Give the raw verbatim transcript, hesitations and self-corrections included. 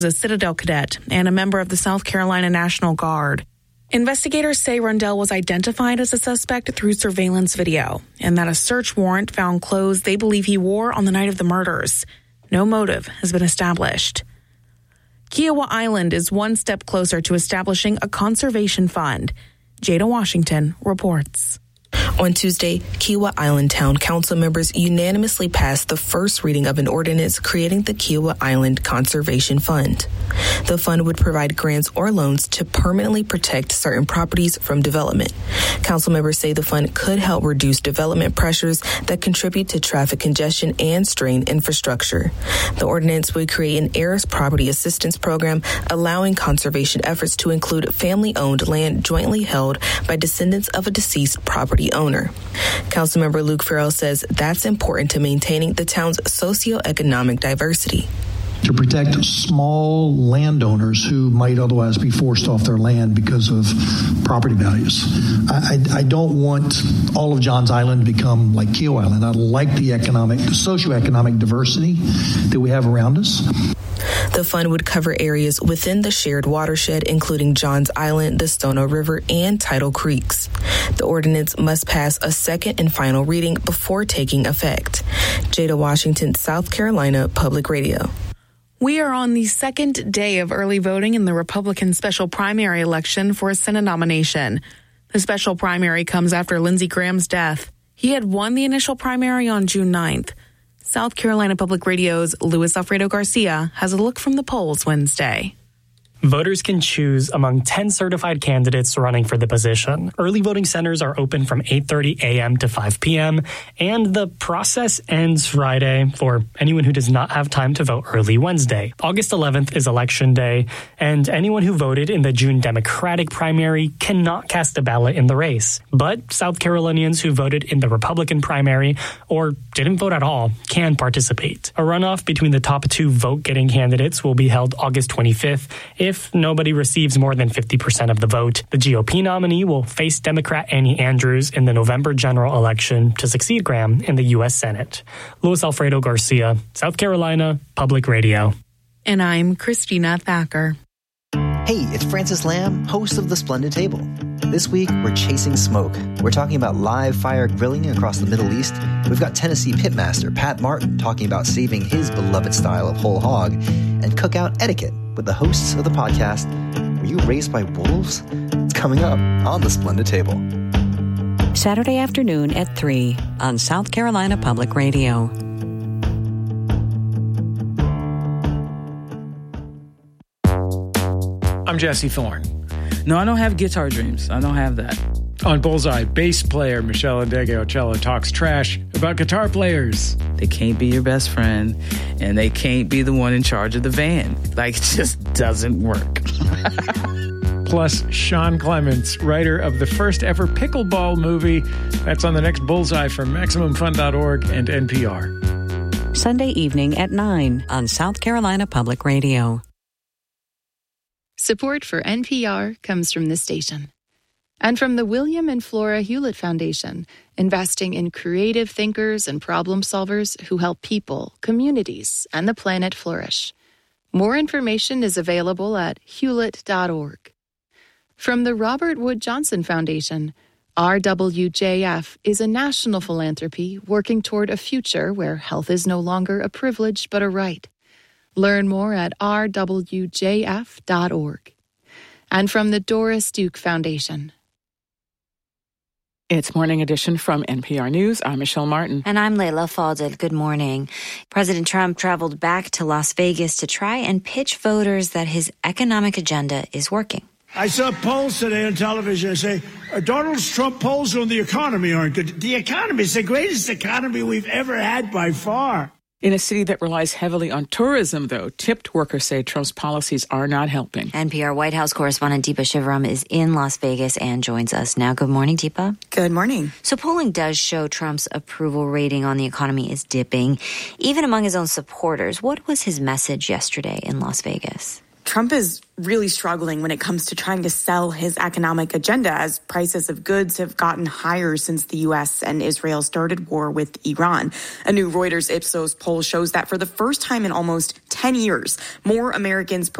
a Citadel cadet and a member of the South Carolina National Guard. Investigators say Rundell was identified as a suspect through surveillance video and that a search warrant found clothes they believe he wore on the night of the murders. No motive has been established. Kiowa Island is one step closer to establishing a conservation fund. Jada Washington reports. On Tuesday, Kiowa Island Town Council members unanimously passed the first reading of an ordinance creating the Kiowa Island Conservation Fund. The fund would provide grants or loans to permanently protect certain properties from development. Council members say the fund could help reduce development pressures that contribute to traffic congestion and strain infrastructure. The ordinance would create an heirs property assistance program, allowing conservation efforts to include family-owned land jointly held by descendants of a deceased property owner. Councilmember Luke Farrell says that's important to maintaining the town's socioeconomic diversity. To protect small landowners who might otherwise be forced off their land because of property values. I, I, I don't want all of Johns Island to become like Kiowa Island. I like the economic, the socioeconomic diversity that we have around us. The fund would cover areas within the shared watershed, including Johns Island, the Stono River, and Tidal Creeks. The ordinance must pass a second and final reading before taking effect. Jada Washington, South Carolina Public Radio. We are on the second day of early voting in the Republican special primary election for a Senate nomination. The special primary comes after Lindsey Graham's death. He had won the initial primary on June ninth. South Carolina Public Radio's Luis Alfredo Garcia has a look from the polls Wednesday. Voters can choose among ten certified candidates running for the position. Early voting centers are open from eight thirty a.m. to five p.m., and the process ends Friday for anyone who does not have time to vote early Wednesday. August eleventh is Election Day, and anyone who voted in the June Democratic primary cannot cast a ballot in the race. But South Carolinians who voted in the Republican primary or didn't vote at all can participate. A runoff between the top two vote-getting candidates will be held August twenty-fifth. If nobody receives more than fifty percent of the vote, the G O P nominee will face Democrat Annie Andrews in the November general election to succeed Graham in the U S Senate. Luis Alfredo Garcia, South Carolina Public Radio. And I'm Christina Thacker. Hey, it's Francis Lamb, host of The Splendid Table. This week, we're chasing smoke. We're talking about live fire grilling across the Middle East. We've got Tennessee pitmaster Pat Martin talking about saving his beloved style of whole hog, and cookout etiquette with the hosts of the podcast, Were You Raised by Wolves? It's coming up on The Splendid Table. Saturday afternoon at three on South Carolina Public Radio. I'm Jesse Thorne. No, I don't have guitar dreams. I don't have that. On Bullseye, bass player Michelle Adegeocello talks trash about guitar players. They can't be your best friend, and they can't be the one in charge of the van. Like, it just doesn't work. Plus, Sean Clements, writer of the first ever pickleball movie. That's on the next Bullseye from Maximum Fun dot org and N P R. Sunday evening at nine on South Carolina Public Radio. Support for N P R comes from this station. And from the William and Flora Hewlett Foundation, investing in creative thinkers and problem solvers who help people, communities, and the planet flourish. More information is available at hewlett dot org. From the Robert Wood Johnson Foundation, R W J F is a national philanthropy working toward a future where health is no longer a privilege but a right. Learn more at r w j f dot org. And from the Doris Duke Foundation. It's Morning Edition from N P R News. I'm Michelle Martin. And I'm Layla Fadel. Good morning. President Trump traveled back to Las Vegas to try and pitch voters that his economic agenda is working. I saw polls today on television. I say, Donald Trump polls on the economy aren't good. The economy is the greatest economy we've ever had by far. In a city that relies heavily on tourism, though, tipped workers say Trump's policies are not helping. N P R White House correspondent Deepa Shivaram is in Las Vegas and joins us now. Good morning, Deepa. Good morning. So polling does show Trump's approval rating on the economy is dipping, even among his own supporters. What was his message yesterday in Las Vegas? Trump is really struggling when it comes to trying to sell his economic agenda as prices of goods have gotten higher since the U S and Israel started war with Iran. A new Reuters Ipsos poll shows that for the first time in almost ten years, more Americans